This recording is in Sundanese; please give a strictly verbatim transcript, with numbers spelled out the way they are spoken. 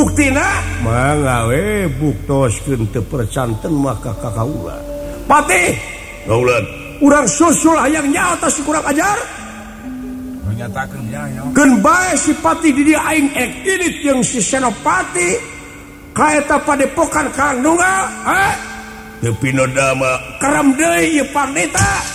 buktina manggawe buktoskeun teu percanten maka ka kaula Patih kaulan urang susul hayang nyaota si kurang ajar menyatakeun nya nya keun bae si Patih di dieu aing ekidit jeung si Senopati ka eta padepokan Kang Nunggal eh teu pinodama karam deui ieu pandeta